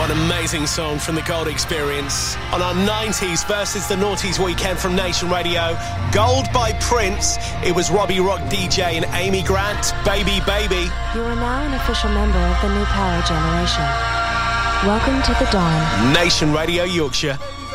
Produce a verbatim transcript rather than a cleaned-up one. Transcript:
What an amazing song from the Gold Experience. On our nineties versus the noughties weekend from Nation Radio. Gold by Prince. It was Robbie Rock D J and Amy Grant. Baby, baby. You are now an official member of the new power generation. Welcome to the dawn. Nation Radio Yorkshire.